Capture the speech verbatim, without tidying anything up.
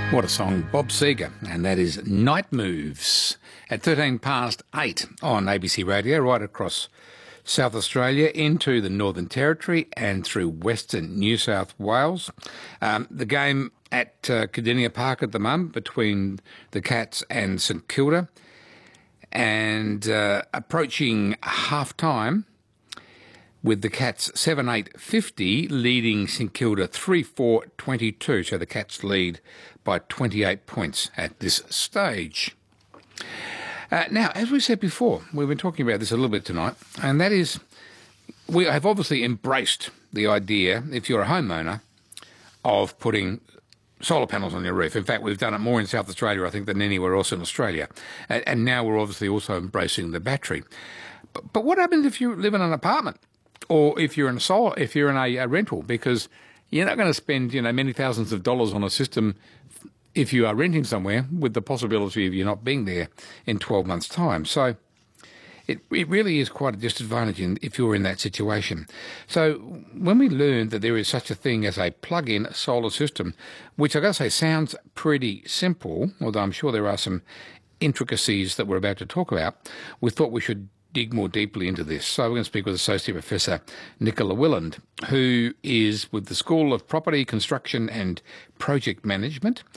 What a song, Bob Seger, and that is Night Moves at thirteen past eight on A B C Radio, right across South Australia into the Northern Territory and through Western New South Wales. Um, the game at uh, Cardinia Park at the moment between the Cats and St Kilda, and uh, approaching half-time with the Cats seven eight fifty leading St Kilda three four twenty-two, so the Cats lead by twenty-eight points at this stage. Uh, now, as we said before, we've been talking about this a little bit tonight, and that is we have obviously embraced the idea, if you're a homeowner, of putting solar panels on your roof. In fact, we've done it more in South Australia, I think, than anywhere else in Australia. And, and now we're obviously also embracing the battery. But, but what happens if you live in an apartment? Or if you're in a solar, if you're in a, a rental, because you're not going to spend, you know, many thousands of dollars on a system if you are renting somewhere with the possibility of you not being there in twelve months' time. So it it really is quite a disadvantage in, if you're in that situation. So when we learned that there is such a thing as a plug-in solar system, which I've got to say sounds pretty simple, although I'm sure there are some intricacies that we're about to talk about, we thought we should dig more deeply into this. So we're going to speak with Associate Professor Nicola Willand, who is with the School of Property, Construction and Project Management